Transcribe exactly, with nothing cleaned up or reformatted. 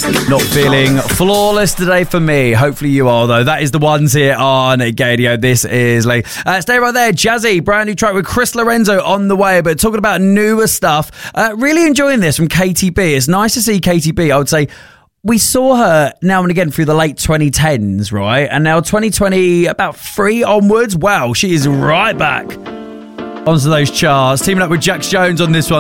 Not feeling flawless today for me. Hopefully you are, though. That is the ones here on Gadio. This is like uh, stay right there. Jazzy, brand new track with Chris Lorenzo on the way. But talking about newer stuff, uh, really enjoying this from Katy B. It's nice to see Katy B. I would say we saw her now and again through the late twenty tens, right? And now twenty twenty, about three onwards. Wow, she is right back onto those charts. Teaming up with Jax Jones on this one.